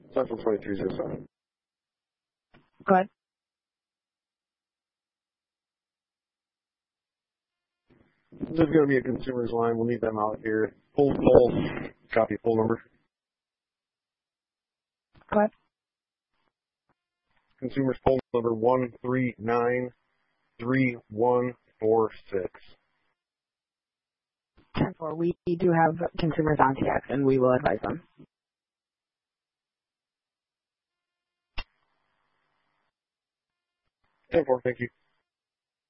Central 2307. Go ahead. This is going to be a consumer's line. We'll need them out here. Full copy, full number. Go ahead. Consumer's poll number 1393146. 10-4. We do have consumers on TX, and we will advise them. 10-4, thank you.